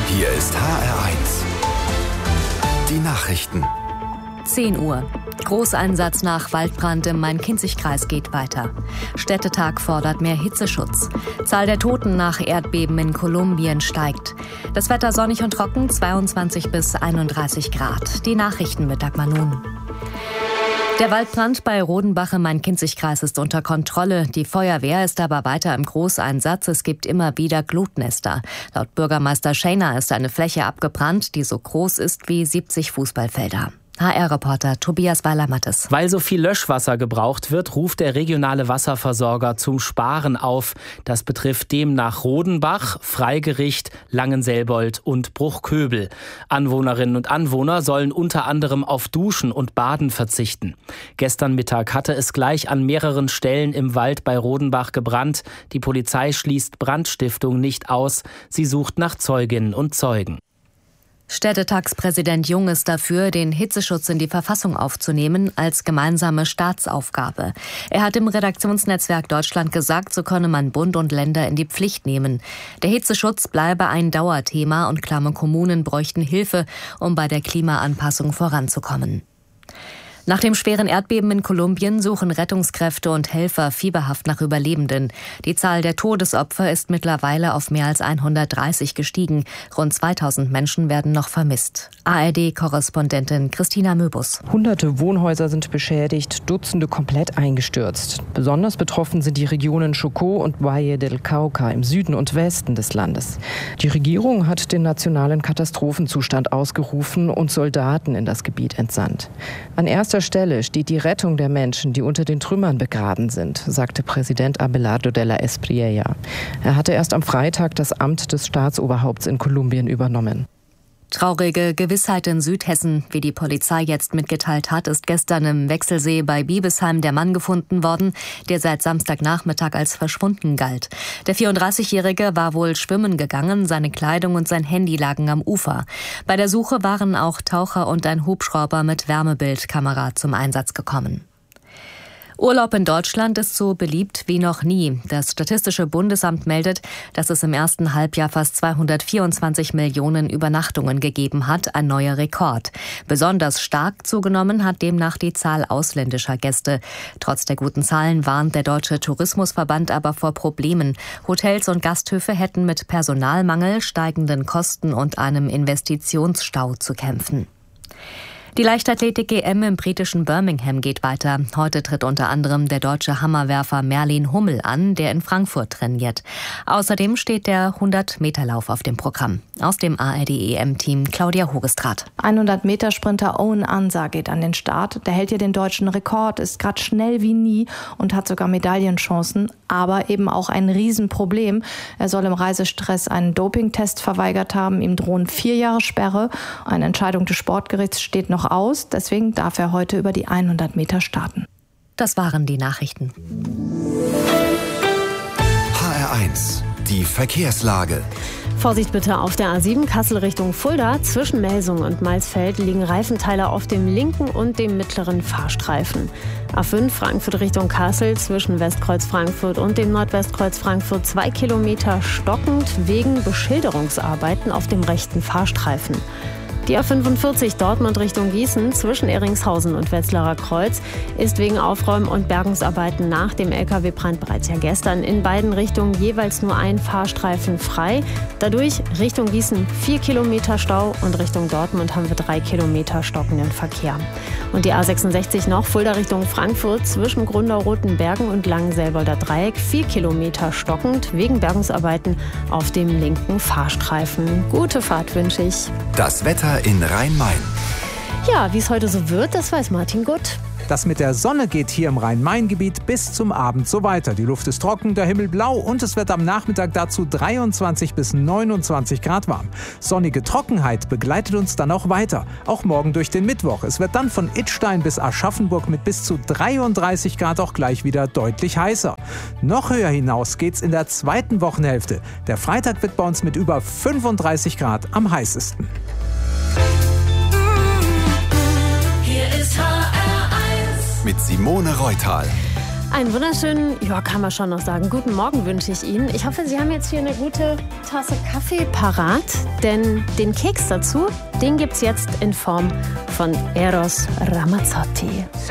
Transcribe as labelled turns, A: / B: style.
A: Hier ist HR1. Die Nachrichten.
B: 10 Uhr. Großeinsatz nach Waldbrand im Main-Kinzig-Kreis geht weiter. Städtetag fordert mehr Hitzeschutz. Zahl der Toten nach Erdbeben in Kolumbien steigt. Das Wetter sonnig und trocken, 22 bis 31 Grad. Die Nachrichten mit Dagmar Nun. Der Waldbrand bei Rodenbach im Main-Kinzig-Kreis ist unter Kontrolle. Die Feuerwehr ist aber weiter im Großeinsatz. Es gibt immer wieder Glutnester. Laut Bürgermeister Schäner ist eine Fläche abgebrannt, die so groß ist wie 70 Fußballfelder. HR-Reporter Tobias Weiler-Mattes.
C: Weil so viel Löschwasser gebraucht wird, ruft der regionale Wasserversorger zum Sparen auf. Das betrifft demnach Rodenbach, Freigericht, Langenselbold und Bruchköbel. Anwohnerinnen und Anwohner sollen unter anderem auf Duschen und Baden verzichten. Gestern Mittag hatte es gleich an mehreren Stellen im Wald bei Rodenbach gebrannt. Die Polizei schließt Brandstiftung nicht aus. Sie sucht nach Zeuginnen und Zeugen.
B: Städtetagspräsident Jung ist dafür, den Hitzeschutz in die Verfassung aufzunehmen als gemeinsame Staatsaufgabe. Er hat im Redaktionsnetzwerk Deutschland gesagt, so könne man Bund und Länder in die Pflicht nehmen. Der Hitzeschutz bleibe ein Dauerthema und klamme Kommunen bräuchten Hilfe, um bei der Klimaanpassung voranzukommen. Nach dem schweren Erdbeben in Kolumbien suchen Rettungskräfte und Helfer fieberhaft nach Überlebenden. Die Zahl der Todesopfer ist mittlerweile auf mehr als 130 gestiegen. Rund 2000 Menschen werden noch vermisst. ARD-Korrespondentin Christina Möbus.
D: Hunderte Wohnhäuser sind beschädigt, Dutzende komplett eingestürzt. Besonders betroffen sind die Regionen Chocó und Valle del Cauca im Süden und Westen des Landes. Die Regierung hat den nationalen Katastrophenzustand ausgerufen und Soldaten in das Gebiet entsandt. An erster Stelle steht die Rettung der Menschen, die unter den Trümmern begraben sind, sagte Präsident Abelardo de la Espriella. Er hatte erst am Freitag das Amt des Staatsoberhaupts in Kolumbien übernommen.
B: Traurige Gewissheit in Südhessen. Wie die Polizei jetzt mitgeteilt hat, ist gestern im Wechselsee bei Biebesheim der Mann gefunden worden, der seit Samstagnachmittag als verschwunden galt. Der 34-Jährige war wohl schwimmen gegangen, seine Kleidung und sein Handy lagen am Ufer. Bei der Suche waren auch Taucher und ein Hubschrauber mit Wärmebildkamera zum Einsatz gekommen. Urlaub in Deutschland ist so beliebt wie noch nie. Das Statistische Bundesamt meldet, dass es im ersten Halbjahr fast 224 Millionen Übernachtungen gegeben hat, ein neuer Rekord. Besonders stark zugenommen hat demnach die Zahl ausländischer Gäste. Trotz der guten Zahlen warnt der Deutsche Tourismusverband aber vor Problemen. Hotels und Gasthöfe hätten mit Personalmangel, steigenden Kosten und einem Investitionsstau zu kämpfen. Die Leichtathletik-EM im britischen Birmingham geht weiter. Heute tritt unter anderem der deutsche Hammerwerfer Merlin Hummel an, der in Frankfurt trainiert. Außerdem steht der 100-Meter-Lauf auf dem Programm. Aus dem ARD-EM-Team Claudia Hogestraat.
E: 100-Meter-Sprinter Owen Ansah geht an den Start. Der hält ja den deutschen Rekord, ist gerade schnell wie nie und hat sogar Medaillenchancen, aber eben auch ein Riesenproblem. Er soll im Reisestress einen Dopingtest verweigert haben. Ihm drohen 4 Jahre Sperre. Eine Entscheidung des Sportgerichts steht noch aus. Deswegen darf er heute über die 100 Meter starten.
B: Das waren die Nachrichten.
A: HR1, die Verkehrslage.
F: Vorsicht bitte auf der A7 Kassel Richtung Fulda. Zwischen Melsungen und Maisfeld liegen Reifenteile auf dem linken und dem mittleren Fahrstreifen. A5 Frankfurt Richtung Kassel zwischen Westkreuz Frankfurt und dem Nordwestkreuz Frankfurt 2 Kilometer stockend wegen Beschilderungsarbeiten auf dem rechten Fahrstreifen. Die A45 Dortmund Richtung Gießen zwischen Ehringshausen und Wetzlarer Kreuz ist wegen Aufräum- und Bergungsarbeiten nach dem Lkw-Brand bereits ja gestern in beiden Richtungen jeweils nur ein Fahrstreifen frei. Dadurch Richtung Gießen 4 Kilometer Stau und Richtung Dortmund haben wir 3 Kilometer stockenden Verkehr. Und die A66 noch Fulda Richtung Frankfurt zwischen Gründau-Rotenbergen und Langenselbolder Dreieck 4 Kilometer stockend wegen Bergungsarbeiten auf dem linken Fahrstreifen. Gute Fahrt wünsche ich.
A: Das Wetter in Rhein-Main.
F: Ja, wie es heute so wird, das weiß Martin gut.
G: Das mit der Sonne geht hier im Rhein-Main-Gebiet bis zum Abend so weiter. Die Luft ist trocken, der Himmel blau und es wird am Nachmittag dazu 23 bis 29 Grad warm. Sonnige Trockenheit begleitet uns dann auch weiter, auch morgen durch den Mittwoch. Es wird dann von Idstein bis Aschaffenburg mit bis zu 33 Grad auch gleich wieder deutlich heißer. Noch höher hinaus geht's in der zweiten Wochenhälfte. Der Freitag wird bei uns mit über 35 Grad am heißesten.
A: Hier ist HR1 mit Simone Reutal.
F: Einen wunderschönen, kann man schon noch sagen, guten Morgen wünsche ich Ihnen. Ich hoffe, Sie haben jetzt hier eine gute Tasse Kaffee parat, denn den Keks dazu, den gibt's jetzt in Form von Eros Ramazzotti.